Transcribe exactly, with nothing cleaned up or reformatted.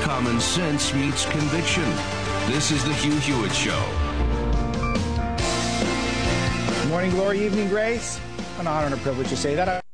common sense meets conviction. This is the Hugh Hewitt Show. Morning glory, evening grace. An honor and a privilege to say that.